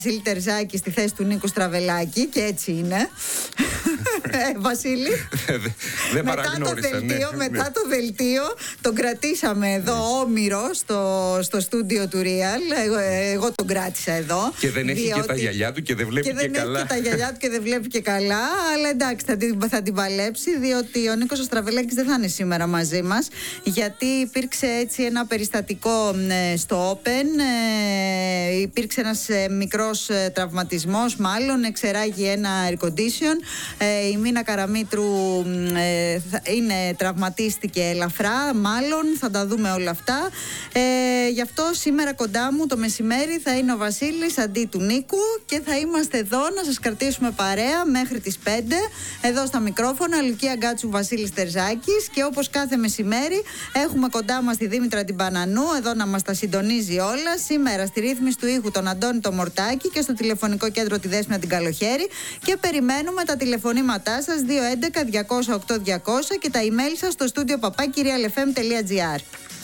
Βασίλη Τερζάκη στη θέση του Νίκου Στραβελάκη, και έτσι είναι. Βασίλη. Δεν παραγνώρισα. Μετά το δελτίο τον κρατήσαμε εδώ όμηρο στο στούντιο του Real. Εγώ τον κράτησα εδώ. Και δεν έχει και τα γυαλιά του και δεν βλέπει και καλά. Έχει και τα γυαλιά του και δεν βλέπει και καλά. Αλλά εντάξει, θα την παλέψει, διότι ο Νίκος Στραβελάκης δεν θα είναι σήμερα μαζί μας. Γιατί υπήρξε έτσι ένα περιστατικό στο Open. Υπήρξε ένας μικρός τραυματισμός, μάλλον εξεράγει ένα air condition. Η Μίνα Καραμήτρου τραυματίστηκε ελαφρά, μάλλον θα τα δούμε όλα αυτά. Γι' αυτό σήμερα κοντά μου το μεσημέρι θα είναι ο Βασίλης αντί του Νίκου και θα είμαστε εδώ να σας κρατήσουμε παρέα μέχρι τις 5 εδώ στα μικρόφωνα. Λουκία Γκάτσου, Βασίλης Τερζάκης, και όπως κάθε μεσημέρι έχουμε κοντά μας τη Δήμητρα την Πανανού εδώ να μας τα συντονίζει όλα. Σήμερα στη ρύθμιση του ήχου τον Αντώνη το Μορτάκη και στο τηλεφωνικό κέντρο τη Δέσποινα την Καλοχέρη, και περιμένουμε τα τηλεφωνήματά σας 211-200-8200 και τα email σας στο studio papakirialfm.gr.